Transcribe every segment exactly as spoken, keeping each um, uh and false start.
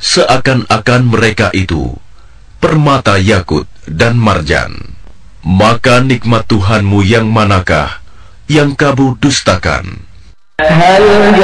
seakan-akan mereka itu permata yakut dan marjan. Maka nikmat Tuhanmu yang manakah yang kamu dustakan? Hal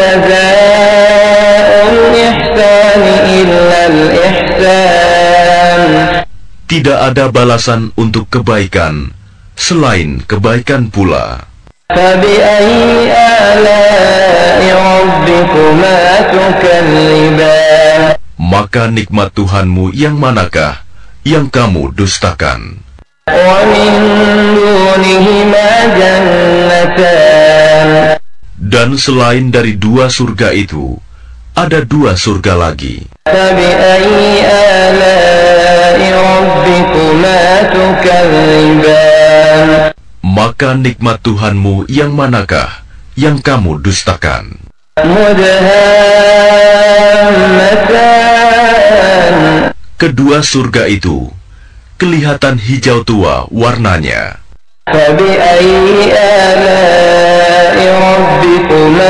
jazaa'ul ihsani illal ihsan. Tidak ada balasan untuk kebaikan selain kebaikan pula. Fabi'ayyi ala'i rabbikuma tukadziban. Maka nikmat Tuhanmu yang manakah yang kamu dustakan? Wa min dunihima jannatan. Dan selain dari dua surga itu, ada dua surga lagi. Fabi'ayyi ala'i rabbikuma tukadziban. Maka nikmat Tuhanmu yang manakah yang kamu dustakan? Mudhammatan. Kedua surga itu kelihatan hijau tua warnanya. Fabi'ayyi ala'i rabbikuma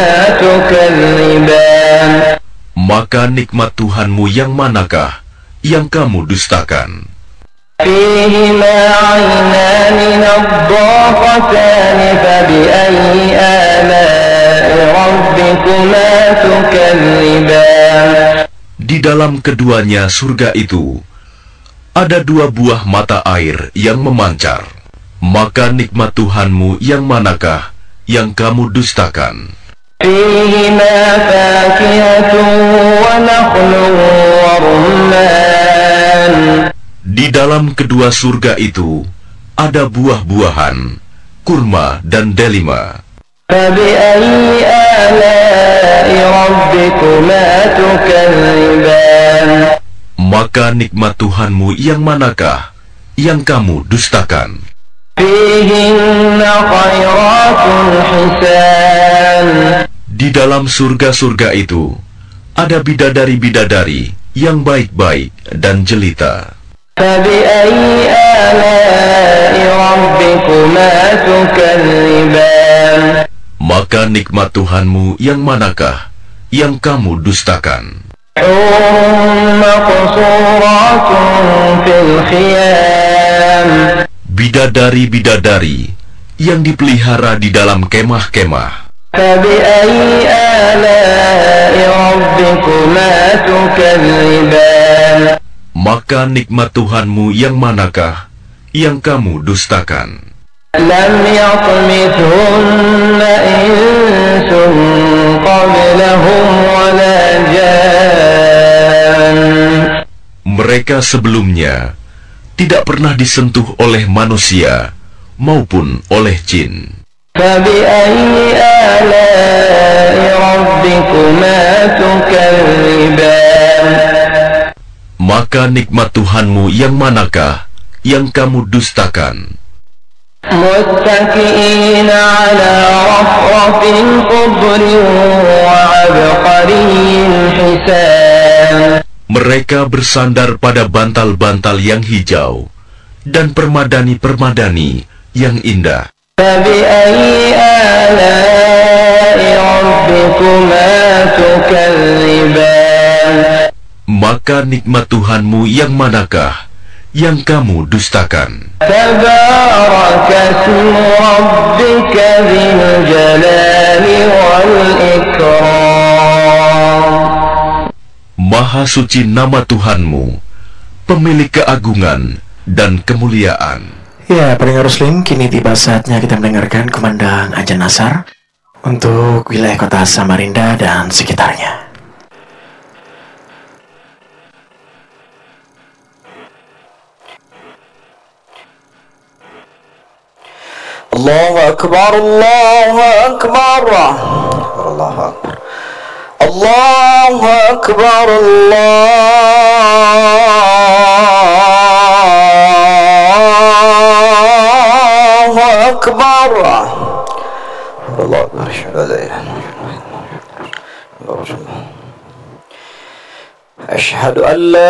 tukadziban. Maka nikmat Tuhanmu yang manakah yang kamu dustakan? Fihima 'ainani nadhaqatan. Fabi'ayyi ala'i rabbikuma tukadziban. Di dalam keduanya surga itu ada dua buah mata air yang memancar. Maka nikmat Tuhanmu yang manakah yang kamu dustakan? Fihima fakihatun wa nakhlun wa rumman. Di dalam kedua surga itu ada buah-buahan, kurma dan delima. Fabi'ayyi ala'i rabbikuma tukadziban. Maka nikmat Tuhanmu yang manakah yang kamu dustakan? Fihinna khairatun hisan. Di dalam surga-surga itu ada bidadari-bidadari yang baik-baik dan jelita. Fabi'ayyi ala'i rabbikuma tukadziban. Maka nikmat Tuhanmu yang manakah yang kamu dustakan? Hurun maqsuratun fil khiyam. Bidadari-bidadari yang dipelihara di dalam kemah-kemah. Fabi'ayyi ala'i rabbikuma tukadziban. Maka nikmat Tuhanmu yang manakah yang kamu dustakan? Lam yatmithunna insun qablahum wala jan. Mereka sebelumnya tidak pernah disentuh oleh manusia maupun oleh jin. Fabi'ayyi ala'i rabbikuma tukadziban. Maka nikmat Tuhanmu yang manakah yang kamu dustakan? Muttaqi'ina 'ala rafrafin khudrin wa 'abqariyyin hisan. Mereka bersandar pada bantal-bantal yang hijau dan permadani-permadani yang indah. Fabi'ayyi ala'i rabbikuma tukadziban. Maka nikmat Tuhanmu yang manakah yang kamu dustakan? Tabaraka ismu rabbika dzil jalali wal ikram. Maha suci nama Tuhanmu, pemilik keagungan dan kemuliaan. Ya, pendengar Muslim, kini tiba saatnya kita mendengarkan kumandang azan asar untuk wilayah kota Samarinda dan sekitarnya. Allahu Akbar, Allahu Akbar, Allahu Akbar, Allahu Akbar, Allahu Akbar, Allahu Akbar, Asyhadu an la